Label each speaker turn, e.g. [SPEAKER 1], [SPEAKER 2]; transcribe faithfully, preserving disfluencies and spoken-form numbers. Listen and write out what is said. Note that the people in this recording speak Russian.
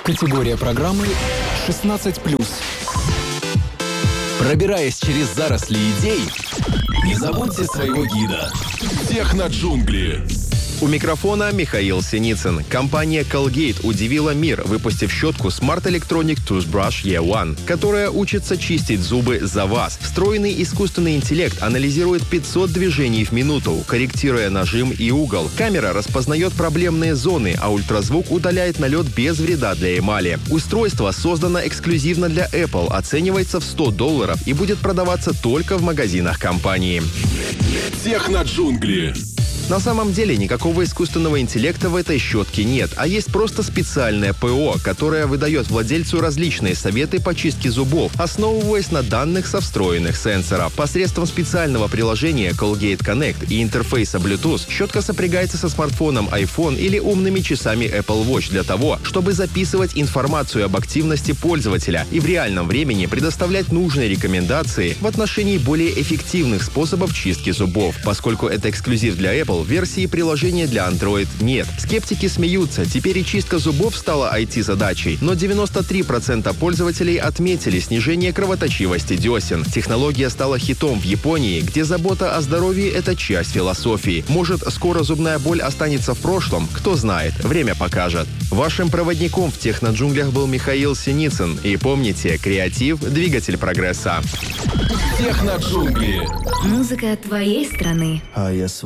[SPEAKER 1] Категория программы шестнадцать плюс. Пробираясь через заросли идей, не забудьте своего гида.
[SPEAKER 2] Техноджунгли.
[SPEAKER 3] У микрофона Михаил Синицын. Компания Colgate удивила мир, выпустив щетку Smart Electronic Toothbrush и один, которая учится чистить зубы за вас. Встроенный искусственный интеллект анализирует пятьсот движений в минуту, корректируя нажим и угол. Камера распознает проблемные зоны, а ультразвук удаляет налет без вреда для эмали. Устройство создано эксклюзивно для Apple, оценивается в сто долларов и будет продаваться только в магазинах компании.
[SPEAKER 2] Техноджунгли.
[SPEAKER 3] На самом деле никакого искусственного интеллекта в этой щетке нет, а есть просто специальное ПО, которое выдает владельцу различные советы по чистке зубов, основываясь на данных со встроенных сенсора. Посредством специального приложения Colgate Connect и интерфейса Bluetooth щетка сопрягается со смартфоном iPhone или умными часами Apple Watch для того, чтобы записывать информацию об активности пользователя и в реальном времени предоставлять нужные рекомендации в отношении более эффективных способов чистки зубов. Поскольку это эксклюзив для Apple, версии приложения для Android нет. Скептики смеются, теперь и чистка зубов стала ай ти-задачей, но девяносто три процента пользователей отметили снижение кровоточивости десен. Технология стала хитом в Японии, где забота о здоровье – это часть философии. Может, скоро зубная боль останется в прошлом? Кто знает, время покажет. Вашим проводником в техноджунглях был Михаил Синицын. И помните, креатив – двигатель прогресса.
[SPEAKER 2] Техноджунгли.
[SPEAKER 4] Музыка твоей страны.
[SPEAKER 5] А я свой.